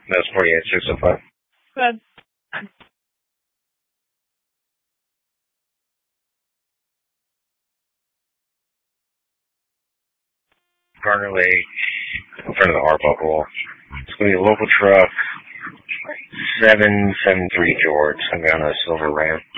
That's 48,605. Good. Garner Lake, in front of the Harbaugh Bowl. It's going to be a local truck, 773 George. I'm on a silver Ram.